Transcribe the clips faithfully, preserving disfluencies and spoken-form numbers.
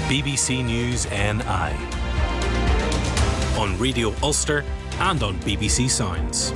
B B C News N I. On Radio Ulster and on B B C Sounds.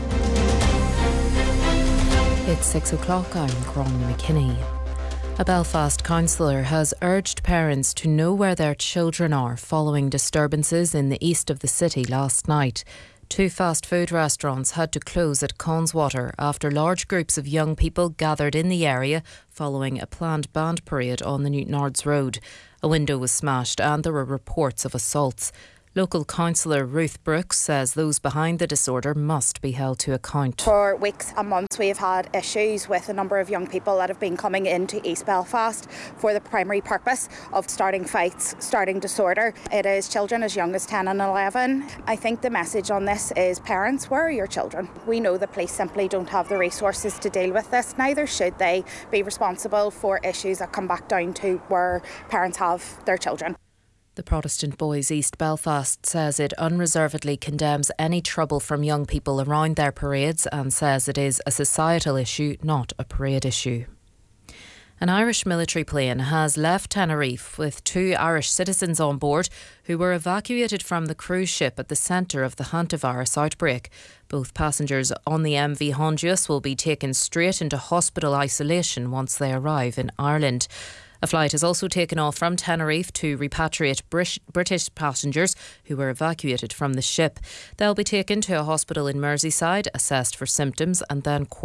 It's six o'clock, I'm Cronn McKinney. A Belfast councillor has urged parents to know where their children are following disturbances in the east of the city last night. Two fast food restaurants had to close at Connswater after large groups of young people gathered in the area following a planned band parade on the Newtownards Road. A window was smashed and there were reports of assaults. Local councillor Ruth Brooks says those behind the disorder must be held to account. For weeks and months we have had issues with a number of young people that have been coming into East Belfast for the primary purpose of starting fights, starting disorder. It is children as young as ten and eleven. I think the message on this is parents, where are your children? We know the police simply don't have the resources to deal with this, neither should they be responsible for issues that come back down to where parents have their children. The Protestant Boys East Belfast says it unreservedly condemns any trouble from young people around their parades and says it is a societal issue, not a parade issue. An Irish military plane has left Tenerife with two Irish citizens on board who were evacuated from the cruise ship at the centre of the hantavirus outbreak. Both passengers on the M V Honduras will be taken straight into hospital isolation once they arrive in Ireland. A flight has also taken off from Tenerife to repatriate British passengers who were evacuated from the ship. They'll be taken to a hospital in Merseyside, assessed for symptoms and then quarantined.